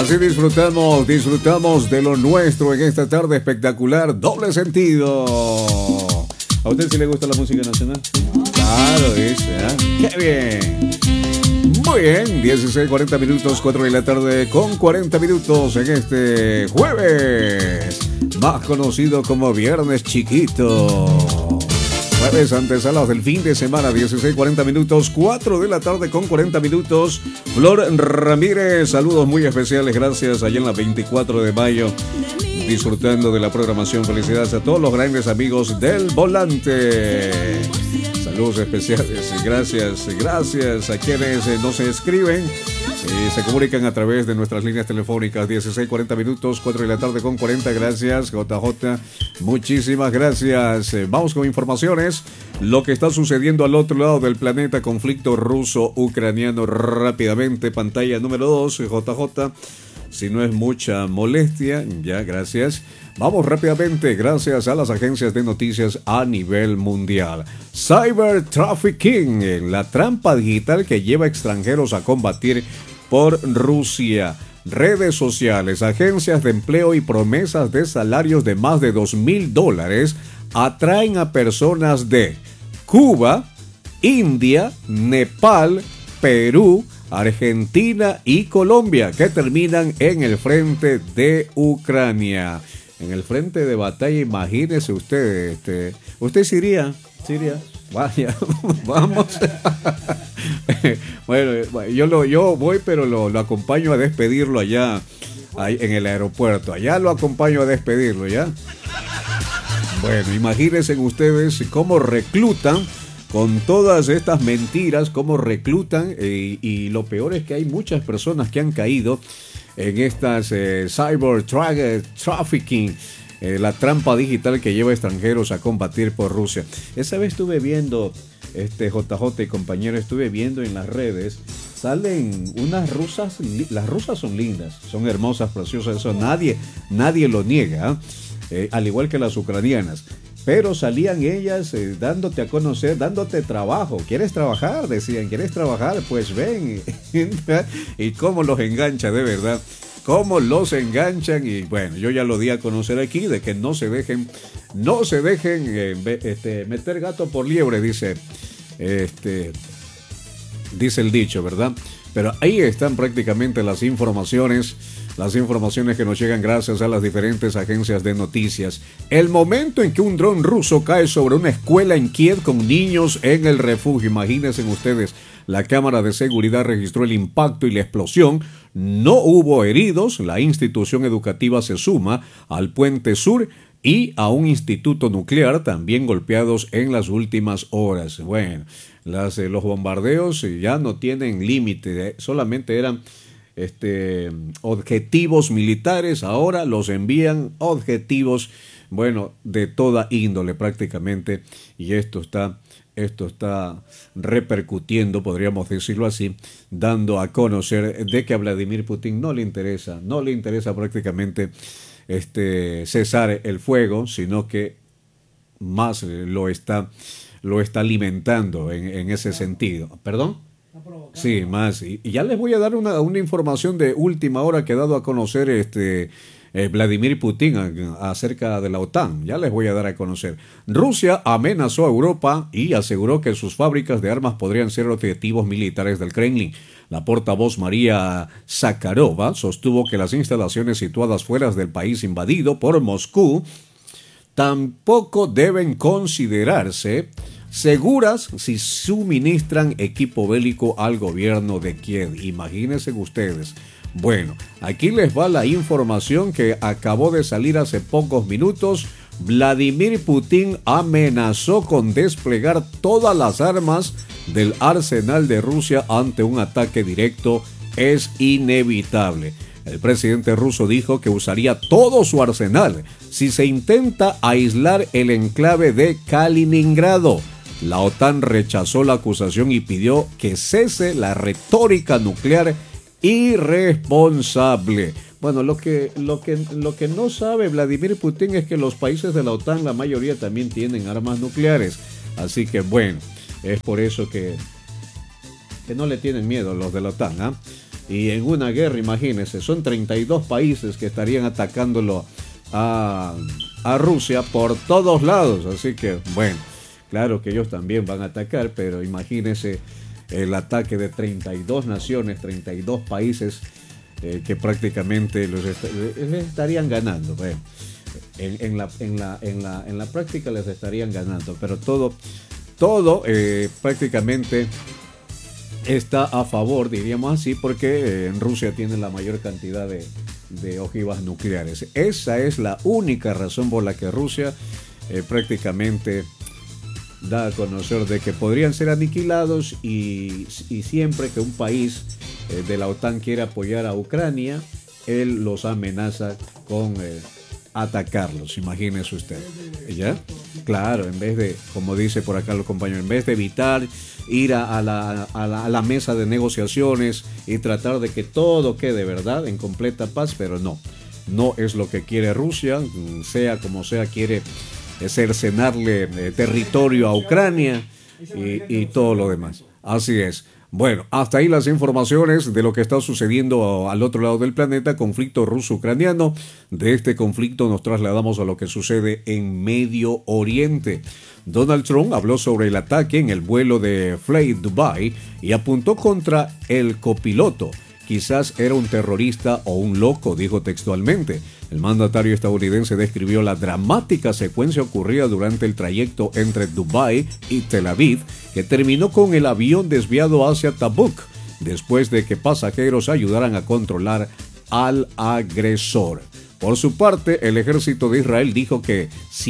Así disfrutamos de lo nuestro en esta tarde espectacular, doble sentido. ¿A usted sí le gusta la música nacional? Claro, dice, ¿eh? ¡Qué bien! Muy bien, 16:40 minutos, 4 de la tarde con 40 minutos en este jueves, más conocido como Viernes Chiquito. Jueves antesalas del fin de semana, 16:40 minutos, 4 de la tarde con 40 minutos. Flor Ramírez, saludos muy especiales, gracias, allá en la 24 de mayo, disfrutando de la programación. Felicidades a todos los grandes amigos del volante. Saludos especiales, gracias a quienes nos escriben y se comunican a través de nuestras líneas telefónicas. 16:40 minutos, 4 de la tarde con 40. Gracias, JJ. Muchísimas gracias. Vamos con informaciones. Lo que está sucediendo al otro lado del planeta, conflicto ruso-ucraniano rápidamente. Pantalla número 2, JJ. Si no es mucha molestia, ya, gracias. Vamos rápidamente, gracias a las agencias de noticias a nivel mundial. Cyber trafficking, la trampa digital que lleva a extranjeros a combatir por Rusia. Redes sociales, agencias de empleo y promesas de salarios de más de $2,000 atraen a personas de Cuba, India, Nepal, Perú, Argentina y Colombia, que terminan en el frente de Ucrania. En el frente de batalla, imagínese usted, usted se iría, vaya, vamos. Bueno, yo voy, pero lo acompaño a despedirlo allá en el aeropuerto. Allá lo acompaño a despedirlo, ¿ya? Bueno, imagínense ustedes cómo reclutan con todas estas mentiras, cómo reclutan, y lo peor es que hay muchas personas que han caído en estas cyber trafficking, la trampa digital que lleva a extranjeros a combatir por Rusia. Esa vez estuve viendo, JJ y compañero, estuve viendo en las redes, salen unas rusas, las rusas son lindas, son hermosas, preciosas, eso nadie lo niega, al igual que las ucranianas. Pero salían ellas dándote a conocer, dándote trabajo. ¿Quieres trabajar? Decían, ¿quieres trabajar? Pues ven. Y cómo los engancha, de verdad. Cómo los enganchan. Y bueno, yo ya lo di a conocer aquí, de que no se dejen meter gato por liebre, dice el dicho, ¿verdad? Pero ahí están prácticamente las informaciones que nos llegan gracias a las diferentes agencias de noticias. El momento en que un dron ruso cae sobre una escuela en Kiev con niños en el refugio. Imagínense ustedes, la cámara de seguridad registró el impacto y la explosión. No hubo heridos. La institución educativa se suma al Puente Sur y a un instituto nuclear también golpeados en las últimas horas. Bueno, los bombardeos ya no tienen límite, solamente eran objetivos militares, ahora los envían objetivos, bueno, de toda índole prácticamente, y esto está repercutiendo, podríamos decirlo así, dando a conocer de que a Vladimir Putin no le interesa prácticamente cesar el fuego, sino que más lo está alimentando en ese sentido. ¿Perdón? Sí, más. Y ya les voy a dar una información de última hora que ha dado a conocer Vladimir Putin acerca de la OTAN. Ya les voy a dar a conocer. Rusia amenazó a Europa y aseguró que sus fábricas de armas podrían ser objetivos militares del Kremlin. La portavoz María Zakharova sostuvo que las instalaciones situadas fuera del país invadido por Moscú tampoco deben considerarse seguras si suministran equipo bélico al gobierno de Kiev. Imagínense ustedes. Bueno, aquí les va la información que acabó de salir hace pocos minutos. Vladimir Putin amenazó con desplegar todas las armas del arsenal de Rusia ante un ataque directo. Es inevitable. El presidente ruso dijo que usaría todo su arsenal si se intenta aislar el enclave de Kaliningrado. La OTAN rechazó la acusación y pidió que cese la retórica nuclear irresponsable. Bueno, lo que no sabe Vladimir Putin es que los países de la OTAN, la mayoría también tienen armas nucleares. Así que bueno, es por eso que no le tienen miedo los de la OTAN, ¿ah? y en una guerra, imagínense, son 32 países que estarían atacándolo a Rusia por todos lados. Así que, bueno, claro que ellos también van a atacar, pero imagínense el ataque de 32 naciones, 32 países que prácticamente les estarían ganando. Bueno, en la práctica les estarían ganando, pero todo prácticamente está a favor, diríamos así, porque en Rusia tiene la mayor cantidad de ojivas nucleares. Esa es la única razón por la que Rusia prácticamente da a conocer de que podrían ser aniquilados, y siempre que un país de la OTAN quiere apoyar a Ucrania, él los amenaza con atacarlos. Imagínese usted, ¿ya? Claro, en vez de, como dice por acá los compañeros, en vez de evitar ir a la mesa de negociaciones y tratar de que todo quede, ¿verdad?, en completa paz, pero no es lo que quiere Rusia. Sea como sea, quiere cercenarle territorio a Ucrania y todo lo demás. Así es. Bueno, hasta ahí las informaciones de lo que está sucediendo al otro lado del planeta, conflicto ruso-ucraniano. De este conflicto nos trasladamos a lo que sucede en Medio Oriente. Donald Trump habló sobre el ataque en el vuelo de Flight Dubai y apuntó contra el copiloto. Quizás era un terrorista o un loco, dijo textualmente. El mandatario estadounidense describió la dramática secuencia ocurrida durante el trayecto entre Dubái y Tel Aviv, que terminó con el avión desviado hacia Tabuk, después de que pasajeros ayudaran a controlar al agresor. Por su parte, el ejército de Israel dijo que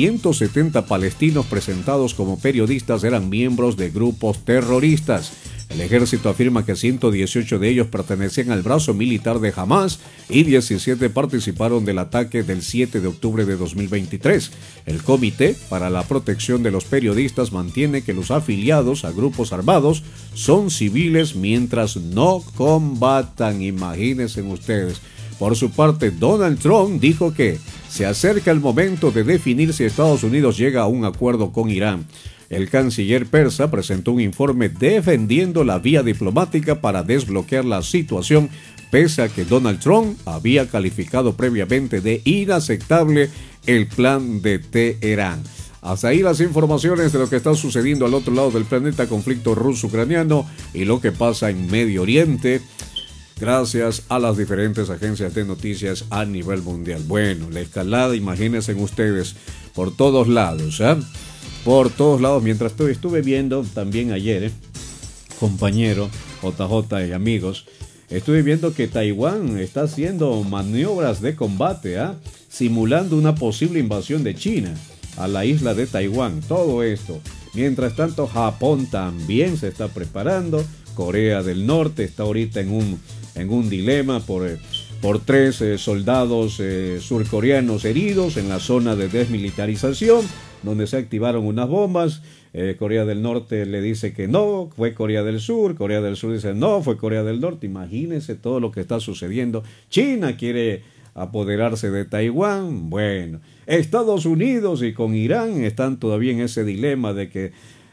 170 palestinos presentados como periodistas eran miembros de grupos terroristas. El ejército afirma que 118 de ellos pertenecían al brazo militar de Hamas y 17 participaron del ataque del 7 de octubre de 2023. El Comité para la Protección de los Periodistas mantiene que los afiliados a grupos armados son civiles mientras no combatan. Imagínense ustedes. Por su parte, Donald Trump dijo que se acerca el momento de definir si Estados Unidos llega a un acuerdo con Irán. El canciller persa presentó un informe defendiendo la vía diplomática para desbloquear la situación, pese a que Donald Trump había calificado previamente de inaceptable el plan de Teherán. Hasta ahí las informaciones de lo que está sucediendo al otro lado del planeta, conflicto ruso-ucraniano y lo que pasa en Medio Oriente, gracias a las diferentes agencias de noticias a nivel mundial. Bueno, la escalada, imagínense ustedes, por todos lados, ¿eh? Por todos lados. Mientras estuve viendo también ayer, compañero JJ y amigos, estuve viendo que Taiwán está haciendo maniobras de combate, simulando una posible invasión de China a la isla de Taiwán. Todo esto. Mientras tanto, Japón también se está preparando. Corea del Norte está ahorita en un dilema por 3 soldados surcoreanos heridos en la zona de desmilitarización, donde se activaron unas bombas. Corea del Norte le dice que no, fue Corea del Sur dice no, fue Corea del Norte. Imagínense todo lo que está sucediendo. China quiere apoderarse de Taiwán. Bueno, Estados Unidos y con Irán están todavía en ese dilema de que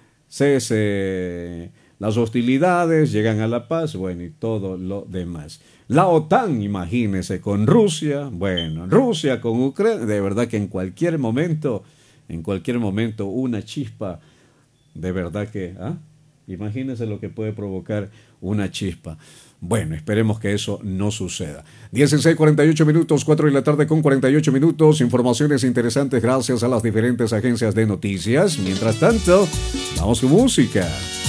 cese las hostilidades, llegan a la paz, bueno, y todo lo demás. La OTAN, imagínense, con Rusia, bueno, Rusia con Ucrania, de verdad que en cualquier momento, una chispa, de verdad que, imagínense lo que puede provocar una chispa. Bueno, esperemos que eso no suceda. 16:48 minutos, 4 de la tarde con 48 minutos. Informaciones interesantes gracias a las diferentes agencias de noticias. Mientras tanto, vamos con música.